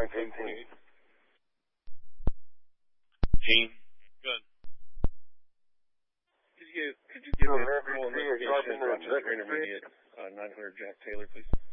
1948. Gene? Good. Could you give me a full investigation for intermediate 900 Jack Taylor, please?